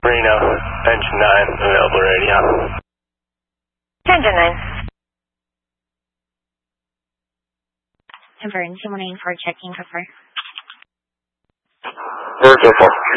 Reno, engine 9, available radio. Engine 9. Emergency 184 checking, confirm. Very careful.